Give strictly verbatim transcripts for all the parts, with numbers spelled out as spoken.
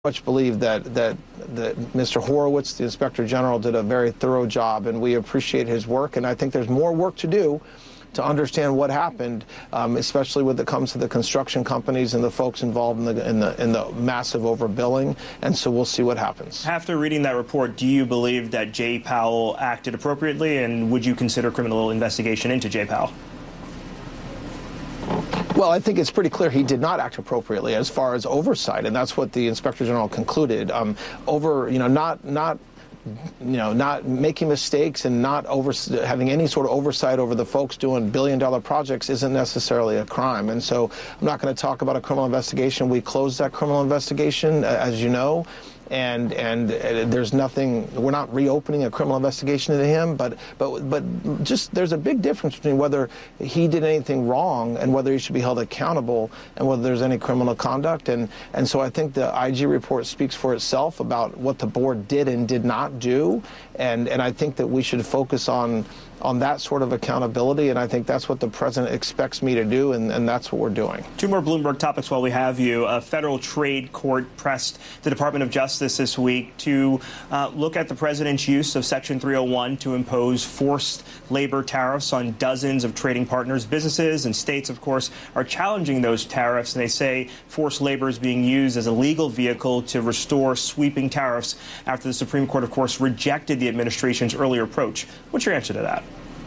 much believe that, that that Mister Horowitz, the Inspector General, did a very thorough job, and we appreciate his work. And I think there's more work to do to understand what happened, um, especially when it comes to the construction companies and the folks involved in the, in the in the massive overbilling. And so we'll see what happens. After reading that report, do you believe that Jay Powell acted appropriately, and would you consider criminal investigation into Jay Powell? Well, I think it's pretty clear he did not act appropriately as far as oversight, and that's what the Inspector General concluded. Um, over, you know, not not. you know, not making mistakes and not over, having any sort of oversight over the folks doing billion-dollar projects isn't necessarily a crime. And so I'm not going to talk about a criminal investigation. We closed that criminal investigation, as you know, and and there's nothing. We're not reopening a criminal investigation into him, but but but just there's a big difference between whether he did anything wrong and whether he should be held accountable and whether there's any criminal conduct. And and so I think the I G report speaks for itself about what the board did and did not do, and and I think that we should focus on on that sort of accountability, and I think that's what the president expects me to do, and, and that's what we're doing. Two more Bloomberg topics while we have you. A federal trade court pressed the Department of Justice this week to uh, look at the president's use of Section three oh one to impose forced labor tariffs on dozens of trading partners. Businesses and states, of course, are challenging those tariffs, and they say forced labor is being used as a legal vehicle to restore sweeping tariffs after the Supreme Court, of course, rejected the administration's earlier approach. What's your answer to that?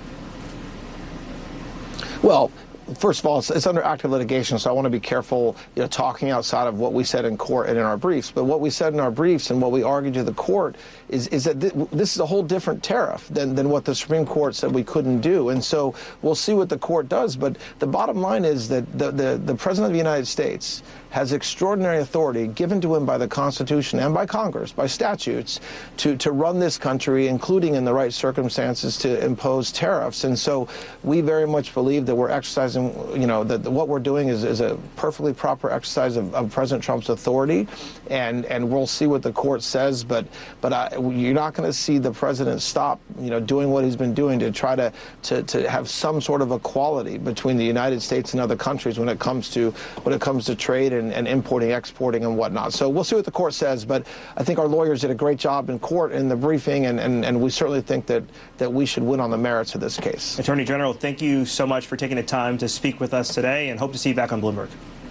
Well, first of all, it's, it's under active litigation, so I want to be careful, you know, talking outside of what we said in court and in our briefs. But what we said in our briefs and what we argued to the court is, is that th this is a whole different tariff than, than what the Supreme Court said we couldn't do. And so we'll see what the court does. But the bottom line is that the, the, the President of the United States has extraordinary authority given to him by the Constitution and by Congress, by statutes, to, to run this country, including in the right circumstances to impose tariffs. And so we very much believe that we're exercising, you know, that what we're doing is, is a perfectly proper exercise of, of President Trump's authority. And, and we'll see what the court says. But, but I, you're not going to see the president stop, you know, doing what he's been doing to try to, to, to have some sort of equality between the United States and other countries when it comes to, when it comes to trade and and importing, exporting, and whatnot. So we'll see what the court says, but I think our lawyers did a great job in court in the briefing, and, and, and we certainly think that, that we should win on the merits of this case. Attorney General, thank you so much for taking the time to speak with us today, and hope to see you back on Bloomberg.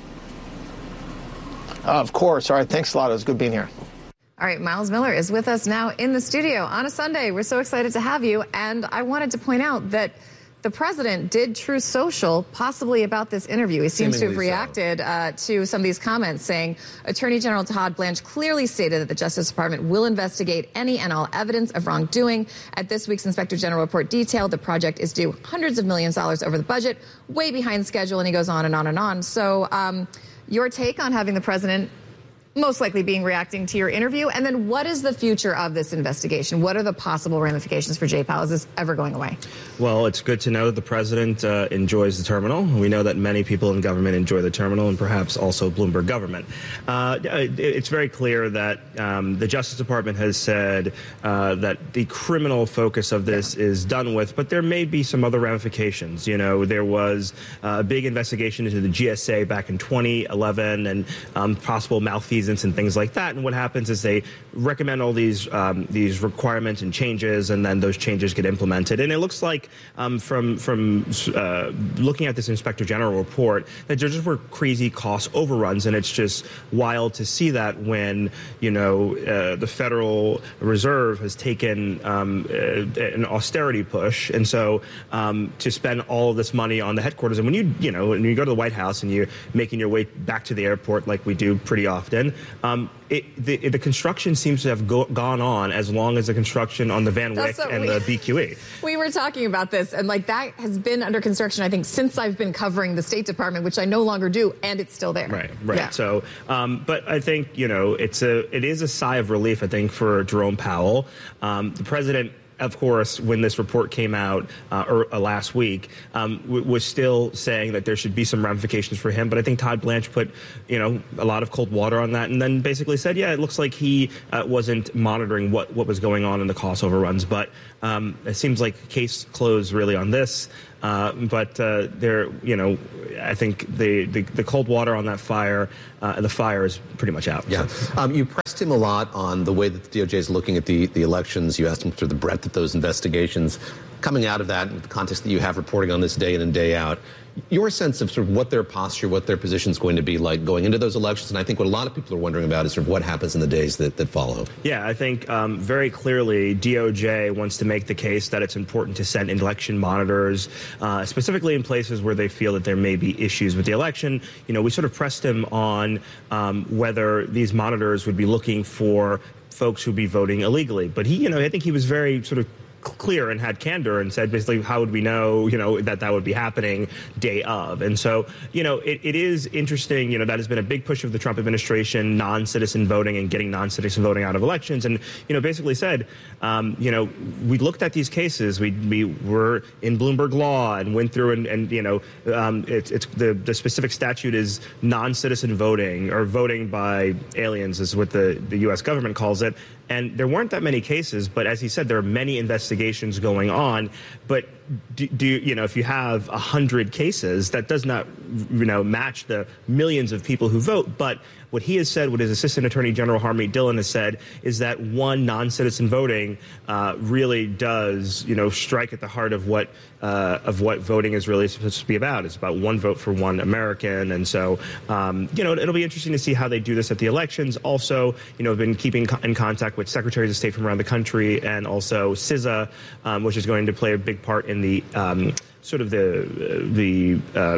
Uh, of course. All right. Thanks a lot. It was good being here. All right, Miles Miller is with us now in the studio on a Sunday. We're so excited to have you, and I wanted to point out that the president did Truth Social, possibly about this interview. He seems to have reacted so. uh, to some of these comments, saying Attorney General Todd Blanche clearly stated that the Justice Department will investigate any and all evidence of wrongdoing. At this week's Inspector General report detailed the project is due hundreds of millions of dollars over the budget, way behind schedule, and he goes on and on and on. So um, your take on having the president most likely being reacting to your interview, and then what is the future of this investigation? What are the possible ramifications for Jay Powell? Is this ever going away? Well, it's good to know that the president uh, enjoys the terminal. We know that many people in government enjoy the terminal, and perhaps also Bloomberg government. Uh, it's very clear that um, the Justice Department has said uh, that the criminal focus of this yeah. is done with, but there may be some other ramifications. You know, there was uh, a big investigation into the G S A back in twenty eleven and um, possible malfeasance and things like that. And what happens is they recommend all these um, these requirements and changes, and then those changes get implemented. And it looks like um, from from uh, looking at this Inspector General report that there just were crazy cost overruns, and it's just wild to see that when you know uh, the Federal Reserve has taken um, uh, an austerity push, and so um, to spend all of this money on the headquarters. And when you you know when you go to the White House and you're making your way back to the airport like we do pretty often. Um, it, the, the construction seems to have go, gone on as long as the construction on the Van Wyck and we, the B Q E. We were talking about this, and like that has been under construction, I think, since I've been covering the State Department, which I no longer do, and it's still there. Right, right. Yeah. So, um, but I think, you know, it's a, it is a sigh of relief, I think, for Jerome Powell. Um, the president, of course, when this report came out uh, or, uh, last week, um, w was still saying that there should be some ramifications for him. But I think Todd Blanche put, you know, a lot of cold water on that, and then basically said, yeah, it looks like he uh, wasn't monitoring what what was going on in the cost overruns. But um, it seems like case closed really on this. Uh, but uh, there, you know, I think the, the, the cold water on that fire, uh, the fire is pretty much out. Yeah. Um, you pressed him a lot on the way that the D O J is looking at the, the elections. You asked him for the breadth of those investigations. Coming out of that, in the context that you have reporting on this day in and day out, your sense of sort of what their posture, what their position is going to be like going into those elections, and I think what a lot of people are wondering about is sort of what happens in the days that, that follow. Yeah, I think um, very clearly D O J wants to make the case that it's important to send election monitors, uh, specifically in places where they feel that there may be issues with the election. You know, we sort of pressed him on um, whether these monitors would be looking for folks who'd be voting illegally. But he, you know, I think he was very sort of clear and had candor and said basically how would we know, you know, that that would be happening day of. And so, you know, it, it is interesting, you know, that has been a big push of the Trump administration, non-citizen voting and getting non-citizen voting out of elections. And, you know, basically said, um, you know, we looked at these cases, we, we were in Bloomberg law and went through and, and you know, um, it's, it's the, the specific statute is non-citizen voting or voting by aliens is what the, the U S government calls it. And there weren't that many cases, but as he said, there are many investigations going on. But do, do you know, if you have a hundred cases, that does not, you know, match the millions of people who vote. But what he has said, what his Assistant Attorney General Harmeet Dillon has said, is that one non-citizen voting uh, really does, you know, strike at the heart of what uh, of what voting is really supposed to be about. It's about one vote for one American, and so um, you know, it'll be interesting to see how they do this at the elections. Also, you know, I've been keeping in contact with secretaries of state from around the country, and also C I S A, um, which is going to play a big part in the um, sort of the the uh,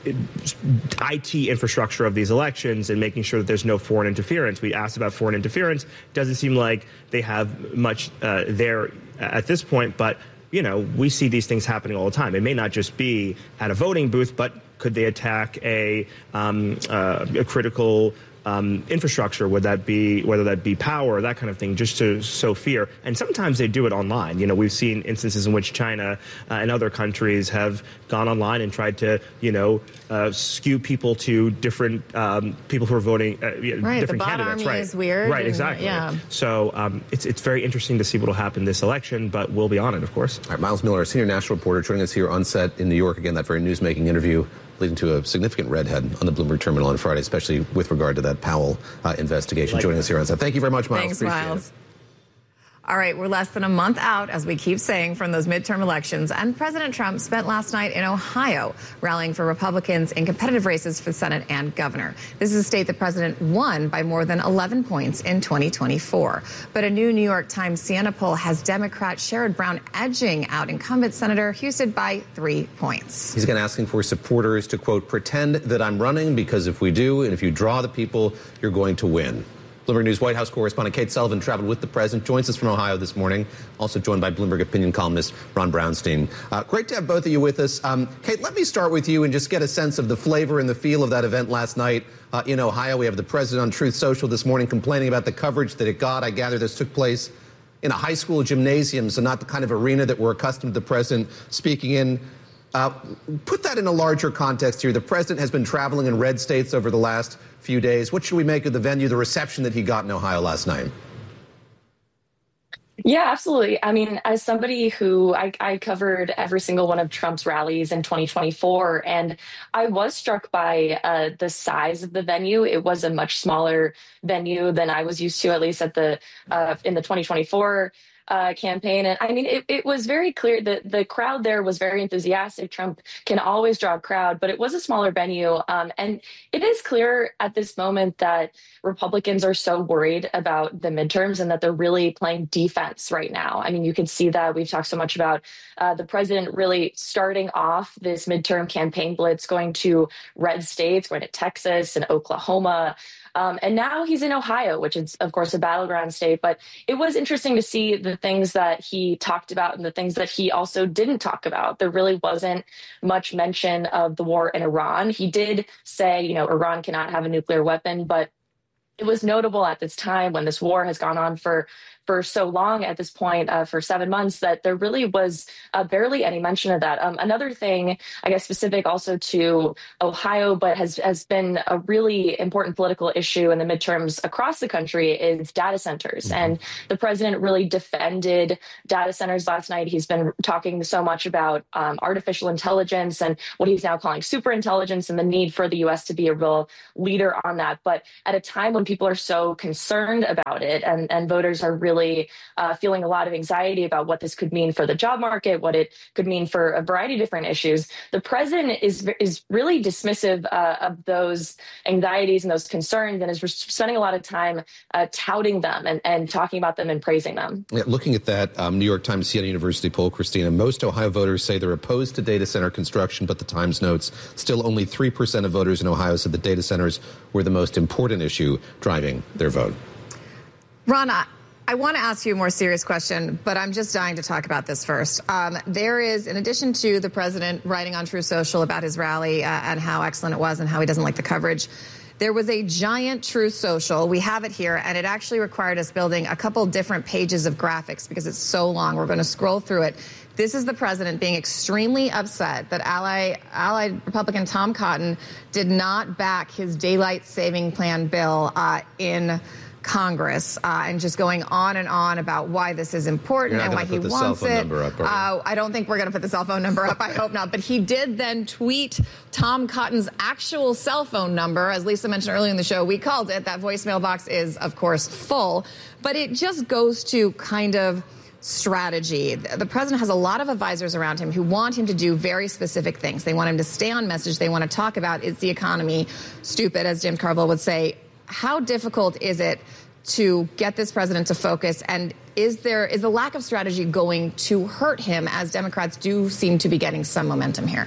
I T infrastructure of these elections and making sure that there's no foreign interference. We asked about foreign interference. Doesn't seem like they have much uh, there at this point, but you know, we see these things happening all the time. It may not just be at a voting booth, but could they attack a, um, uh, a critical Um, infrastructure, would that be, whether that be power or that kind of thing, just to sow fear. And sometimes they do it online. You know, we've seen instances in which China uh, and other countries have gone online and tried to, you know, uh, skew people to different um, people who are voting, uh, right, different the bot candidates. army Right, is weird. right, and, exactly. Yeah. So um, it's it's very interesting to see what will happen this election, but we'll be on it, of course. All right, Miles Miller, senior national reporter, joining us here on set in New York. Again, that very newsmaking interview leading to a significant redhead on the Bloomberg terminal on Friday, especially with regard to that Powell uh, investigation. Like Joining that. us here on set. Thank you very much, Miles. Thanks, Appreciate Miles. it. All right, we're less than a month out, as we keep saying, from those midterm elections. And President Trump spent last night in Ohio rallying for Republicans in competitive races for Senate and governor. This is a state the president won by more than eleven points in twenty twenty-four. But a new New York Times Siena poll has Democrat Sherrod Brown edging out incumbent Senator Houston by three points. He's again asking for supporters to, quote, pretend that I'm running, because if we do, and if you draw the people, you're going to win. Bloomberg News White House correspondent Kate Sullivan traveled with the president, joins us from Ohio this morning, also joined by Bloomberg opinion columnist Ron Brownstein. Uh, great to have both of you with us. Um, Kate, let me start with you and just get a sense of the flavor and the feel of that event last night uh, in Ohio. We have the president on Truth Social this morning complaining about the coverage that it got. I gather this took place in a high school gymnasium, so not the kind of arena that we're accustomed to the president speaking in. Uh, put that in a larger context here. The president has been traveling in red states over the last few days. What should we make of the venue, the reception that he got in Ohio last night? Yeah, absolutely. I mean, as somebody who I, I covered every single one of Trump's rallies in twenty twenty-four, and I was struck by uh, the size of the venue. It was a much smaller venue than I was used to, at least at the uh, in the twenty twenty-four Uh, campaign. And I mean, it, it was very clear that the crowd there was very enthusiastic. Trump can always draw a crowd, but it was a smaller venue. Um, and it is clear at this moment that Republicans are so worried about the midterms and that they're really playing defense right now. I mean, you can see that. We've talked so much about uh, the president really starting off this midterm campaign blitz, going to red states, going to Texas and Oklahoma. Um, and now he's in Ohio, which is, of course, a battleground state. But it was interesting to see the things that he talked about and the things that he also didn't talk about. There really wasn't much mention of the war in Iran. He did say, you know, Iran cannot have a nuclear weapon, but it was notable at this time when this war has gone on for for so long at this point, uh, for seven months, that there really was uh, barely any mention of that. Um, another thing, I guess, specific also to Ohio, but has, has been a really important political issue in the midterms across the country is data centers. Mm-hmm. And the president really defended data centers last night. He's been talking so much about um, artificial intelligence and what he's now calling super intelligence and the need for the U S to be a real leader on that. But at a time when people are so concerned about it and, and voters are really really uh, feeling a lot of anxiety about what this could mean for the job market, what it could mean for a variety of different issues. The president is is really dismissive uh, of those anxieties and those concerns and is spending a lot of time uh, touting them and, and talking about them and praising them. Yeah, looking at that um, New York Times Siena University poll, Christina, most Ohio voters say they're opposed to data center construction, but the Times notes still only three percent of voters in Ohio said that data centers were the most important issue driving their vote. Ron, I, I want to ask you a more serious question, but I'm just dying to talk about this first. Um, there is, in addition to the president writing on Truth Social about his rally uh, and how excellent it was and how he doesn't like the coverage, there was a giant Truth Social. We have it here, and it actually required us building a couple different pages of graphics because it's so long. We're going to scroll through it. This is the president being extremely upset that ally, allied Republican Tom Cotton did not back his daylight saving plan bill uh, in Congress, uh, and just going on and on about why this is important and why he wants it. Up, uh, I don't think we're going to put the cell phone number up. I hope not. But he did then tweet Tom Cotton's actual cell phone number. As Lisa mentioned earlier in the show, we called it. That voicemail box is, of course, full. But it just goes to kind of strategy. The president has a lot of advisors around him who want him to do very specific things. They want him to stay on message. They want to talk about, is the economy stupid, as James Carville would say. How difficult is it to get this president to focus? And is there is the lack of strategy going to hurt him, as Democrats do seem to be getting some momentum here?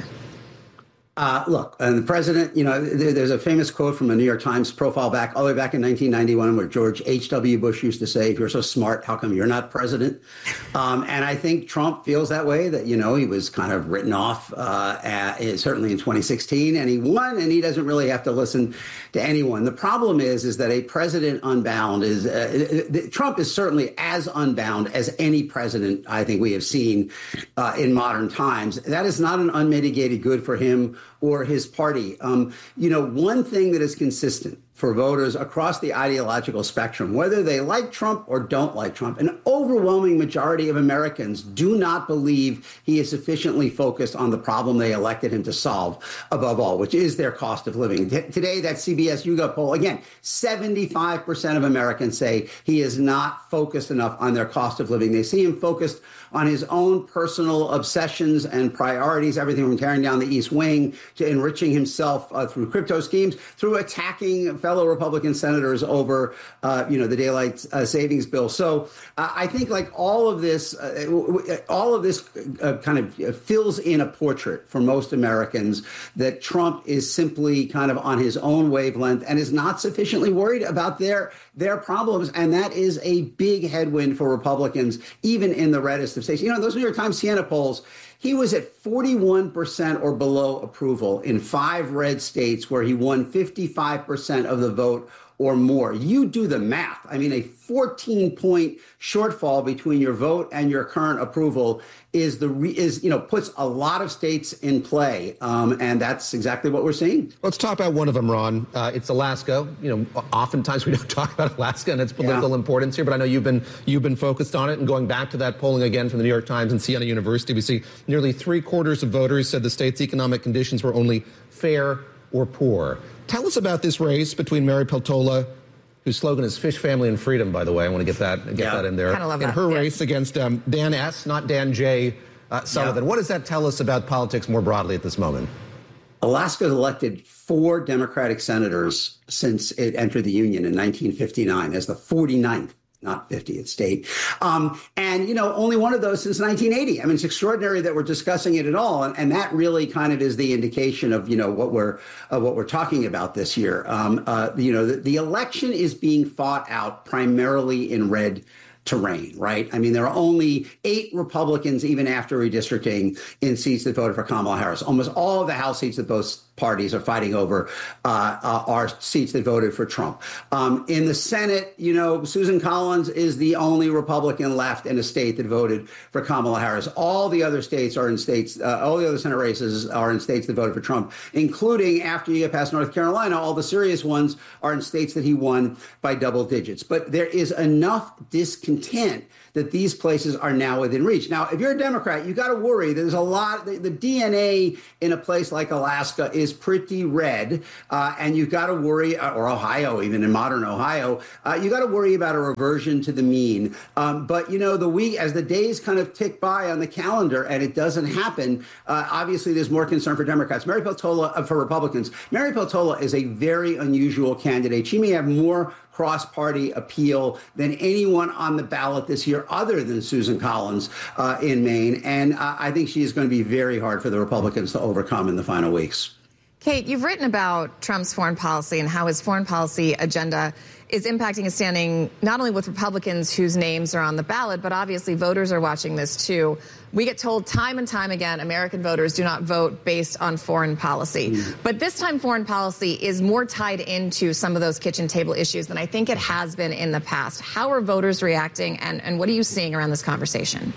Uh, look, and the president, you know, there, there's a famous quote from a New York Times profile back all the way back in nineteen ninety-one where George H W. Bush used to say, if you're so smart, how come you're not president? Um, and I think Trump feels that way, that, you know, he was kind of written off, uh, at, certainly in twenty sixteen, and he won, and he doesn't really have to listen to anyone. The problem is, is that a president unbound is, uh, Trump is certainly as unbound as any president I think we have seen uh, in modern times. That is not an unmitigated good for him or his party. Um, you know, one thing that is consistent for voters across the ideological spectrum, whether they like Trump or don't like Trump, an overwhelming majority of Americans do not believe he is sufficiently focused on the problem they elected him to solve, above all, which is their cost of living. T- today, that C B S YouGov poll, again, seventy-five percent of Americans say he is not focused enough on their cost of living. They see him focused on his own personal obsessions and priorities, everything from tearing down the East Wing to enriching himself uh, through crypto schemes, through attacking fellow Republican senators over, uh, you know, the daylight uh, savings bill. So uh, I think, like all of this, uh, all of this uh, kind of fills in a portrait for most Americans that Trump is simply kind of on his own wavelength and is not sufficiently worried about their their problems. And that is a big headwind for Republicans, even in the reddest of states. You know, those New York Times Siena polls, he was at forty-one percent or below approval in five red states where he won fifty-five percent of the vote or more. You do the math. I mean, a fourteen point shortfall between your vote and your current approval is the re- is you know puts a lot of states in play, um, and that's exactly what we're seeing. Let's talk about one of them, Ron. Uh, it's Alaska. You know, oftentimes we don't talk about Alaska and its political yeah. importance here, but I know you've been you've been focused on it. And going back to that polling again from the New York Times and Siena University, we see nearly three quarters of voters said the state's economic conditions were only fair or poor. Tell us about this race between Mary Peltola, whose slogan is "Fish, Family, and Freedom." By the way, I want to get that get yeah. that in there. Kind of love in that. her yeah. race against um, Dan S., not Dan J. Uh, Sullivan. Yeah. What does that tell us about politics more broadly at this moment? Alaska has elected four Democratic senators since it entered the Union in nineteen fifty-nine as the forty-ninth. Not fiftieth state. Um, and, you know, only one of those since nineteen eighty. I mean, it's extraordinary that we're discussing it at all. And, and that really kind of is the indication of, you know, what we're uh, what we're talking about this year. Um, uh, you know, the, the election is being fought out primarily in red terrain, right? I mean, there are only eight Republicans, even after redistricting, in seats that voted for Kamala Harris. Almost all of the House seats that both parties are fighting over uh, uh, are seats that voted for Trump. Um, in the Senate, you know, Susan Collins is the only Republican left in a state that voted for Kamala Harris. All the other states are in states, uh, all the other Senate races are in states that voted for Trump, including, after you get past North Carolina, all the serious ones are in states that he won by double digits. But there is enough discontent that these places are now within reach. Now, if you're a Democrat, you got to worry. There's a lot, the, the D N A in a place like Alaska is pretty red, uh, and you've got to worry, uh, or Ohio, even in modern Ohio, uh, you got to worry about a reversion to the mean. Um, but, you know, the week, as the days kind of tick by on the calendar and it doesn't happen, uh, obviously there's more concern for Democrats. Mary Peltola, uh, for Republicans, Mary Peltola is a very unusual candidate. She may have more cross-party appeal than anyone on the ballot this year other than Susan Collins uh, in Maine. And uh, I think she is going to be very hard for the Republicans to overcome in the final weeks. Kate, you've written about Trump's foreign policy and how his foreign policy agenda is impacting his standing not only with Republicans whose names are on the ballot, but obviously voters are watching this too. We get told time and time again, American voters do not vote based on foreign policy. Mm. But this time foreign policy is more tied into some of those kitchen table issues than I think it has been in the past. How are voters reacting, and, and what are you seeing around this conversation?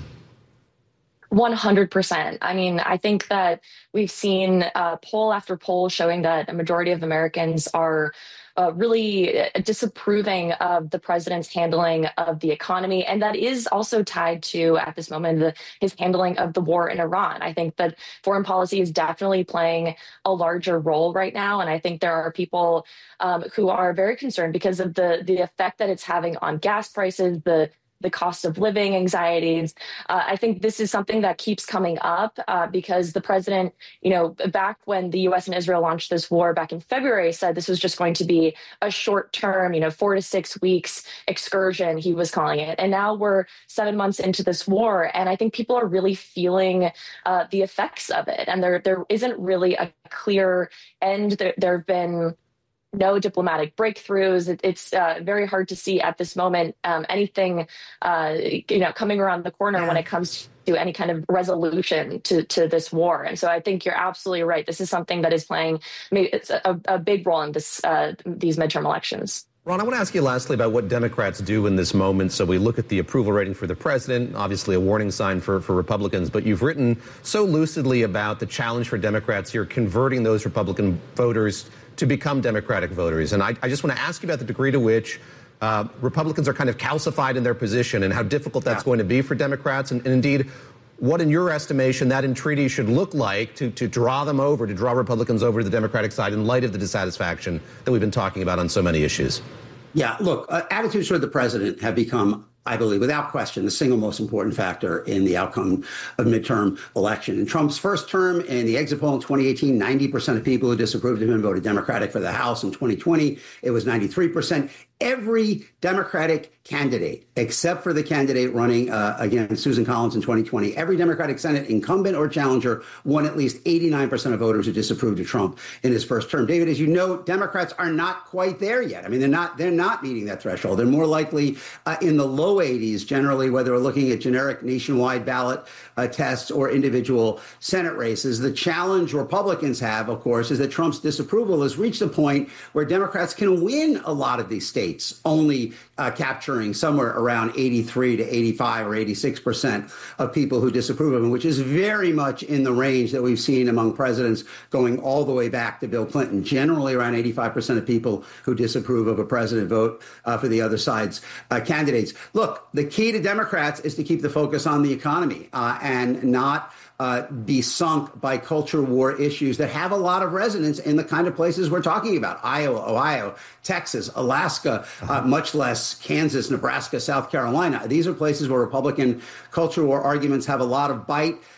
one hundred percent. I mean, I think that we've seen uh, poll after poll showing that a majority of Americans are uh, really disapproving of the president's handling of the economy. And that is also tied to, at this moment, the, his handling of the war in Iran. I think that foreign policy is definitely playing a larger role right now. And I think there are people um, who are very concerned because of the, the effect that it's having on gas prices, the the cost of living anxieties. Uh, I think this is something that keeps coming up uh, because the president, you know, back when the U S and Israel launched this war back in February, said this was just going to be a short term, you know, four to six weeks excursion, he was calling it. And now we're seven months into this war. And I think people are really feeling uh, the effects of it. And there there isn't really a clear end. There, there have been no diplomatic breakthroughs. It, it's uh, very hard to see at this moment um, anything, uh, you know, coming around the corner yeah. when it comes to any kind of resolution to, to this war. And so I think you're absolutely right. This is something that is playing maybe it's a, a big role in this uh, these midterm elections. Ron, I want to ask you lastly about what Democrats do in this moment. So we look at the approval rating for the president, obviously a warning sign for, for Republicans, but you've written so lucidly about the challenge for Democrats here, converting those Republican voters to become Democratic voters. And I, I just want to ask you about the degree to which uh, Republicans are kind of calcified in their position and how difficult that's yeah. going to be for Democrats. And, and indeed, what, in your estimation, that entreaty should look like to, to draw them over, to draw Republicans over to the Democratic side in light of the dissatisfaction that we've been talking about on so many issues. Yeah, look, uh, attitudes toward the president have become, I believe, without question, the single most important factor in the outcome of midterm election. In Trump's first term, in the exit poll in twenty eighteen, ninety percent of people who disapproved of him voted Democratic for the House. In twenty twenty, it was ninety-three percent. Every Democratic candidate, except for the candidate running uh, against Susan Collins in twenty twenty, every Democratic Senate incumbent or challenger won at least eighty-nine percent of voters who disapproved of Trump in his first term. David, as you know, Democrats are not quite there yet. I mean, they're not they're not meeting that threshold. They're more likely uh, in the low eighties, generally, whether we're looking at generic nationwide ballot uh, tests or individual Senate races. The challenge Republicans have, of course, is that Trump's disapproval has reached a point where Democrats can win a lot of these states, only uh, capturing somewhere around eighty-three to eighty-five or eighty-six percent of people who disapprove of him, which is very much in the range that we've seen among presidents going all the way back to Bill Clinton. Generally, around eighty-five percent of people who disapprove of a president vote uh, for the other side's uh, candidates. Look, the key to Democrats is to keep the focus on the economy uh, and not Uh, be sunk by culture war issues that have a lot of resonance in the kind of places we're talking about: Iowa, Ohio, Texas, Alaska, uh, much less Kansas, Nebraska, South Carolina. These are places where Republican culture war arguments have a lot of bite.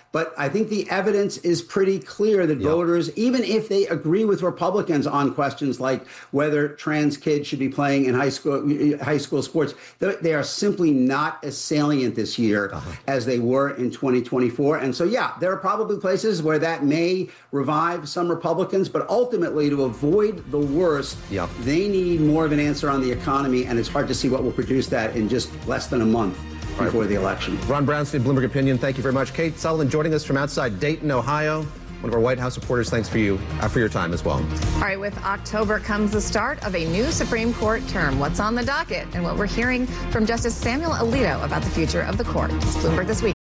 But I think the evidence is pretty clear that yep. voters, even if they agree with Republicans on questions like whether trans kids should be playing in high school high school sports, they are simply not as salient this year uh-huh. as they were in twenty twenty-four. And so, yeah, there are probably places where that may revive some Republicans, but ultimately to avoid the worst, yep. they need more of an answer on the economy, and it's hard to see what will produce that in just less than a month before right. the election. Ron Brownstein, Bloomberg Opinion, thank you very much. Kate Sullivan joining us from outside Dayton, Ohio. One of our White House reporters, thanks for you uh, for your time as well. All right, with October comes the start of a new Supreme Court term. What's on the docket and what we're hearing from Justice Samuel Alito about the future of the court. It's Bloomberg This Week.